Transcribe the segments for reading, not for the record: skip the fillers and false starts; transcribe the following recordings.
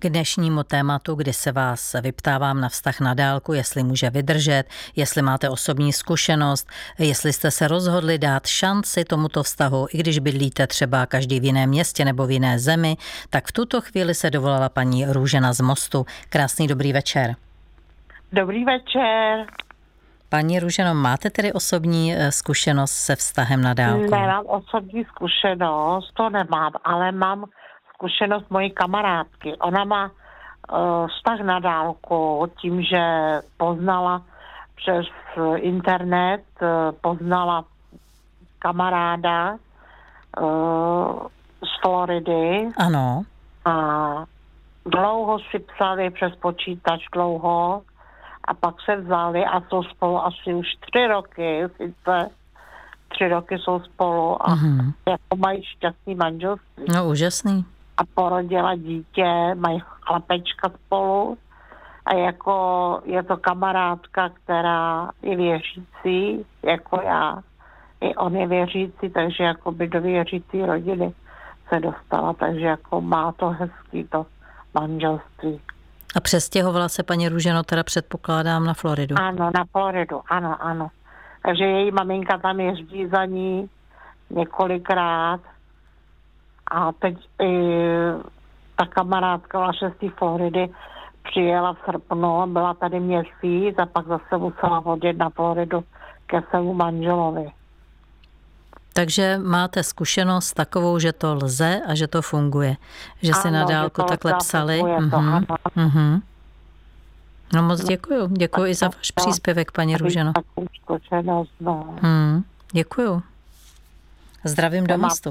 K dnešnímu tématu, kdy se vás vyptávám na vztah na dálku, jestli může vydržet, jestli máte osobní zkušenost, jestli jste se rozhodli dát šanci tomuto vztahu, i když bydlíte třeba každý v jiném městě nebo v jiné zemi, tak v tuto chvíli se dovolala paní Růžena z Mostu. Krásný dobrý večer. Dobrý večer. Paní Růženo, máte tedy osobní zkušenost se vztahem na dálku? Nemám osobní zkušenost, to nemám, ale mám zkušenost mojí kamarádky. Ona má vztah na dálku tím, že poznala přes internet, poznala kamaráda z Floridy. Ano. A dlouho si psali přes počítač, dlouho. A pak se vzali a jsou spolu asi už 3 roky, sice 3 roky jsou spolu a jako mají šťastný manželství. No úžasný. A porodila dítě, mají chlapečka spolu a jako je to kamarádka, která je věřící, jako já. I on je věřící, takže jako by do věřící rodiny se dostala, takže jako má to hezký to manželství. A přestěhovala se paní Růženo teda předpokládám na Floridu. Ano, na Floridu, ano. Takže její maminka tam jezdí za ní několikrát a teď ta kamarádka vaše z té Floridy přijela v srpnu, byla tady měsíc a pak zase musela hodit na Floridu ke svému manželovi. Takže máte zkušenost takovou, že to lze a že to funguje. Že si na dálku takhle psali. No moc děkuju. Děkuji i za váš příspěvek, paní Růženo. Děkuju. Zdravím do Mostu.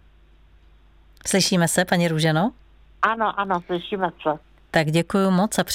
Slyšíme se, paní Růženo? Ano, slyšíme se. Tak děkuju moc a